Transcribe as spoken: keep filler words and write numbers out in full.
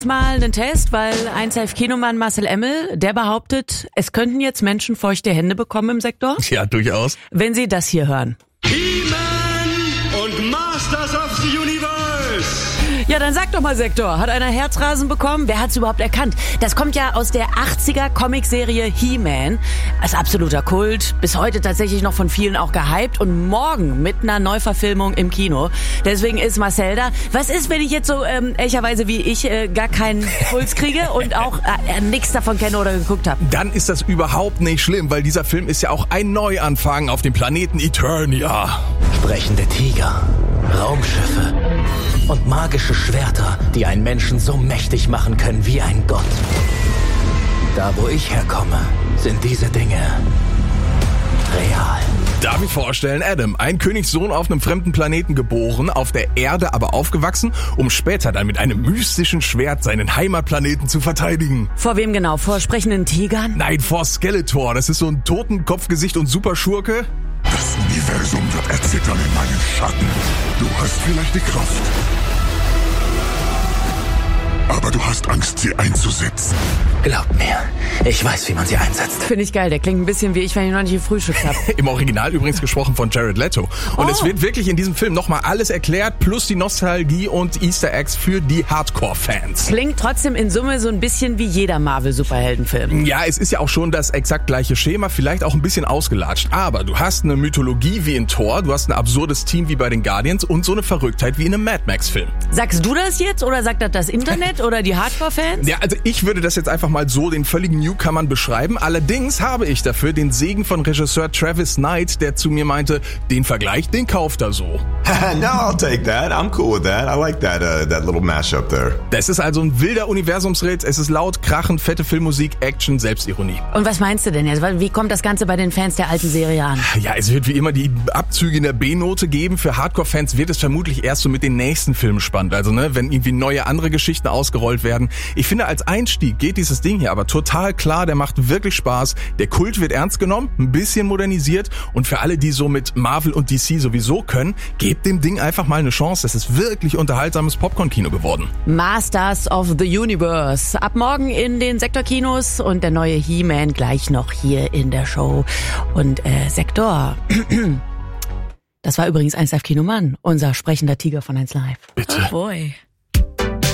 Mal einen Test, weil eins Live Kinomann Marcel Emmel, der behauptet, es könnten jetzt Menschen feuchte Hände bekommen im Sektor. Ja, durchaus. Wenn sie das hier hören. He-Man und Masters of the Universe. Ja, dann sag doch mal, Sektor, hat einer Herzrasen bekommen? Wer hat's überhaupt erkannt? Das kommt ja aus der achtziger Comicserie He-Man. Als absoluter Kult, bis heute tatsächlich noch von vielen auch gehypt und morgen mit einer Neuverfilmung im Kino. Deswegen ist Marcel da. Was ist, wenn ich jetzt so ähm, ehrlicherweise wie ich äh, gar keinen Puls kriege und auch äh, nichts davon kenne oder geguckt habe? Dann ist das überhaupt nicht schlimm, weil dieser Film ist ja auch ein Neuanfang auf dem Planeten Eternia. Sprechende Tiger, Raumschiffe und magische Schwerter, die einen Menschen so mächtig machen können wie ein Gott. Da, wo ich herkomme, sind diese Dinge real. Darf ich vorstellen, Adam, ein Königssohn auf einem fremden Planeten geboren, auf der Erde aber aufgewachsen, um später dann mit einem mystischen Schwert seinen Heimatplaneten zu verteidigen. Vor wem genau? Vor sprechenden Tigern? Nein, vor Skeletor. Das ist so ein Totenkopfgesicht und Superschurke. Das Universum wird erzittern in meinen Schatten. Du hast vielleicht die Kraft. Aber du hast Angst, sie einzusetzen. Glaubt mir, ich weiß, wie man sie einsetzt. Finde ich geil, der klingt ein bisschen wie ich, wenn ich noch nicht gefrühstückt habe. Im Original übrigens gesprochen von Jared Leto. Und Oh. es wird wirklich in diesem Film nochmal alles erklärt, plus die Nostalgie und Easter Eggs für die Hardcore-Fans. Klingt trotzdem in Summe so ein bisschen wie jeder Marvel-Superheldenfilm. Ja, es ist ja auch schon das exakt gleiche Schema, vielleicht auch ein bisschen ausgelatscht. Aber du hast eine Mythologie wie in Thor, du hast ein absurdes Team wie bei den Guardians und so eine Verrücktheit wie in einem Mad Max-Film. Sagst du das jetzt oder sagt das das Internet oder die Hardcore-Fans? Ja, also ich würde das jetzt einfach mal so den völligen Newcomern beschreiben. Allerdings habe ich dafür den Segen von Regisseur Travis Knight, der zu mir meinte, den Vergleich, den kauft er so. No, I'll take that. I'm cool with that. I like that uh, that little mashup there. Das ist also ein wilder Universumsritt. Es ist laut, krachend, fette Filmmusik, Action, Selbstironie. Und was meinst du denn jetzt? Wie kommt das Ganze bei den Fans der alten Serie an? Ja, es wird wie immer die Abzüge in der B-Note geben. Für Hardcore-Fans wird es vermutlich erst so mit den nächsten Filmen spannend. Also, ne, wenn irgendwie neue andere Geschichten ausgerollt werden. Ich finde, als Einstieg geht dieses Ding hier aber total klar. Der macht wirklich Spaß. Der Kult wird ernst genommen, ein bisschen modernisiert. Und für alle, die so mit Marvel und D C sowieso können, gebt dem Ding einfach mal eine Chance. Das ist wirklich unterhaltsames Popcorn-Kino geworden. Masters of the Universe. Ab morgen in den Sektorkinos und der neue He-Man gleich noch hier in der Show. Und äh, Sektor. Das war übrigens eins Live Kinomann, unser sprechender Tiger von eins Live. Bitte. Oh boy.